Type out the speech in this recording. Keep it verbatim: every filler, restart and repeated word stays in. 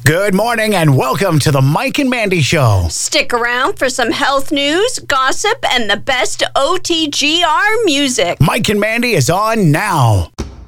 Good morning and welcome to the Mike and Mandy Show. Stick around for some health news, gossip, and the best O T G R music. Mike and Mandy is on now.